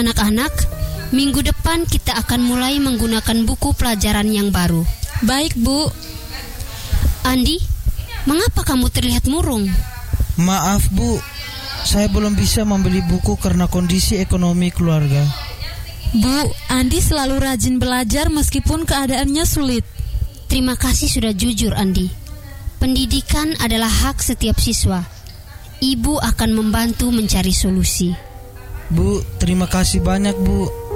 Anak-anak, minggu depan kita akan mulai menggunakan buku pelajaran yang baru. Baik, Bu. Andi, mengapa kamu terlihat murung? Maaf Bu, saya belum bisa membeli buku karena kondisi ekonomi keluarga. Bu, Andi selalu rajin belajar meskipun keadaannya sulit. Terima kasih sudah jujur, Andi. Pendidikan adalah hak setiap siswa. Ibu akan membantu mencari solusi. Bu, terima kasih banyak Bu.